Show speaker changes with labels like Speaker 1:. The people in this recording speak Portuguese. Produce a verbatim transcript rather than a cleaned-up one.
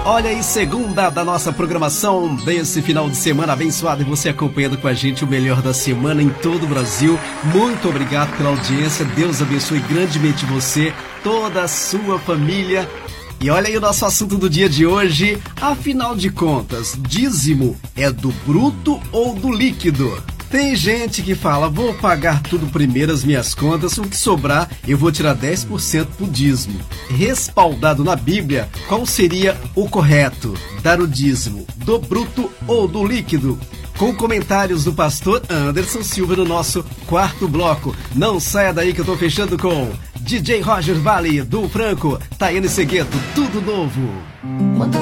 Speaker 1: Olha aí, segunda da nossa programação desse final de semana abençoado e você acompanhando com a gente o melhor da semana em todo o Brasil. Muito obrigado pela audiência, Deus abençoe grandemente você, toda a sua família. E olha aí o nosso assunto do dia de hoje, afinal de contas, dízimo é do bruto ou do líquido? Tem gente que fala, vou pagar tudo primeiro as minhas contas, o que sobrar eu vou tirar dez por cento pro dízimo. Respaldado na Bíblia, qual seria o correto? Dar o dízimo do bruto ou do líquido? Com comentários do pastor Anderson Silva no nosso quarto bloco. Não saia daí que eu tô fechando com D J Roger Vale, do Franco, Taiane Segueto, tudo novo.